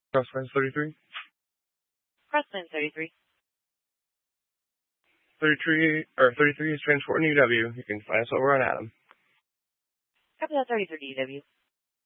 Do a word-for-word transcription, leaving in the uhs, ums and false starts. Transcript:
Crossline thirty-three. Crossline thirty-three. thirty-three, or thirty-three is transporting U W. You can find us over on Adam. Copy that thirty-three D W.